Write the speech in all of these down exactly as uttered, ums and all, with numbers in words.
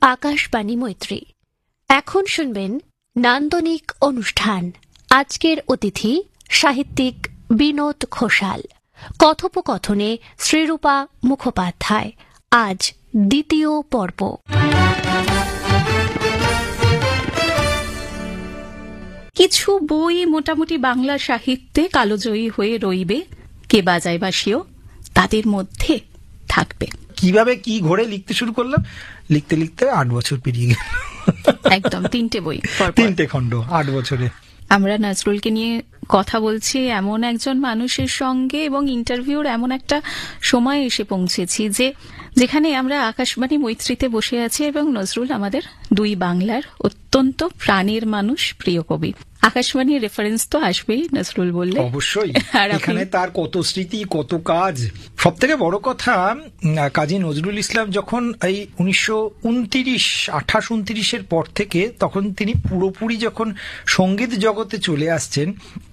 আকাশবাণী মৈত্রী। এখন শুনবেন নান্দনিক অনুষ্ঠান। আজকের অতিথি সাহিত্যিক বিনোদ ঘোষাল। কথোপকথনে শ্রীরূপা মুখোপাধ্যায়। আজ দ্বিতীয় পর্ব। কিছু বই মোটামুটি বাংলা সাহিত্যে কালোজয়ী হয়ে রইবে, কে বাজায় বাসিও তাদের মধ্যে থাকবে। কিভাবে কি ঘরে লিখতে শুরু করলাম, লিখতে লিখতে আট বছর পেরিয়ে গেল। একদম তিনটে বই, তিনটে খণ্ড, আট বছরে। আমরা নজরুলকে নিয়ে কথা বলছি এমন একজন মানুষের সঙ্গে, এবং ইন্টারভিউর এমন একটা সময় এসে পৌঁছেছি যে যেখানে আমরা আকাশবাণী মৈত্রীতে বসে আছি এবং নজরুল আমাদের দুই বাংলার অত্যন্ত প্রাণের মানুষ, প্রিয় কবি। আকাশবাণীর রেফারেন্স তো আসবেই নজরুল বললে, অবশ্যই। এখানে তার কত স্মৃতি, কত কাজ। সব থেকে বড় কথা, কাজী নজরুল ইসলাম যখন এই উনিশশো উনত্রিশ আঠাশ উনত্রিশের পর থেকে, তখন তিনি পুরোপুরি যখন সঙ্গীত জগতে চলে আসছেন,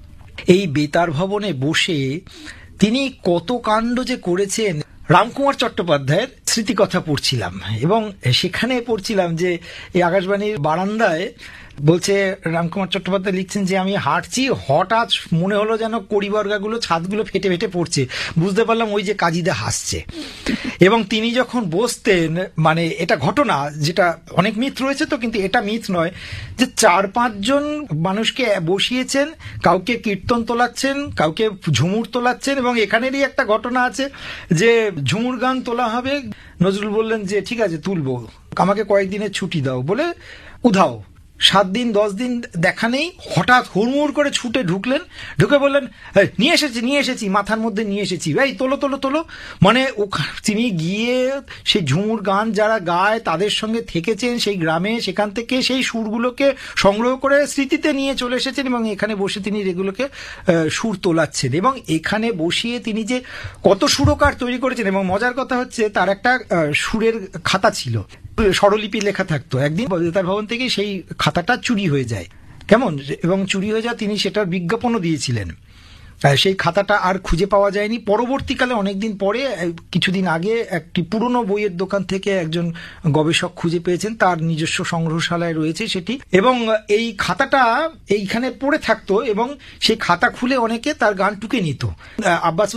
এই বেতার ভবনে বসে তিনি কত কাণ্ড যে করেছেন। রামকুমার চট্টোপাধ্যায়ের স্মৃতিকথা পড়ছিলাম এবং সেখানে পড়ছিলাম যে এই আকাশবাণীর বারান্দায় বলছে, রামকুমার চট্টোপাধ্যায় লিখছেন যে আমি হাঁটছি, হঠাৎ মনে হলো যেন কড়িবর্গাগুলো ছাদগুলো ফেটে ফেটে পড়ছে। বুঝতে পারলাম ওই যে কাজীদা হাসছে। এবং তিনি যখন বসতেন, মানে এটা ঘটনা, যেটা অনেক মিথ রয়েছে তো, কিন্তু এটা মিথ নয়, যে চার পাঁচজন মানুষকে বসিয়েছেন, কাউকে কীর্তন তোলাচ্ছেন, কাউকে ঝুমুর তোলাচ্ছেন। এবং এখানেরই একটা ঘটনা আছে যে ঝুমুর গান তোলা হবে, নজরুল বললেন যে ঠিক আছে তুলবো, আমাকে কয়েকদিনের ছুটি দাও বলে উধাও। সাত দিন দশ দিন দেখা নেই, হঠাৎ হুড়মুড় করে ছুটে ঢুকলেন, ঢুকে বললেন নিয়ে এসেছি নিয়ে এসেছি মাথার মধ্যে নিয়ে এসেছি, এই তোলো তোলো তোলো। মানে তিনি গিয়ে সেই ঝুমুর গান যারা গায় তাদের সঙ্গে থেকেছেন সেই গ্রামে, সেখান থেকে সেই সুরগুলোকে সংগ্রহ করে স্মৃতিতে নিয়ে চলে এসেছেন এবং এখানে বসে তিনি এগুলোকে সুর তোলাচ্ছেন। এবং এখানে বসিয়ে তিনি যে কত সুরকার তৈরি করেছেন। এবং মজার কথা হচ্ছে, তার একটা সুরের খাতা ছিল, স্বরলিপি লেখা থাকতো। একদিন বেতার ভবন থেকে সেই খাতাটা চুরি হয়ে যায়, কেমন, এবং চুরি হয়ে যায়, তিনি সেটার বিজ্ঞাপনও দিয়েছিলেন। সেই খাতাটা আর খুঁজে পাওয়া যায়নি। পরবর্তীকালে অনেকদিন পরে, কিছুদিন আগে, একটি পুরনো বইয়ের দোকান থেকে একজন গবেষক খুঁজে পেয়েছেন, তার নিজস্ব সংগ্রহশালায় রয়েছে সেটি। এবং এই খাতাটা এইখানে পড়ে থাকতো এবং সেই খাতা খুলে অনেকে তার গান টুকে নিত। আব্বাস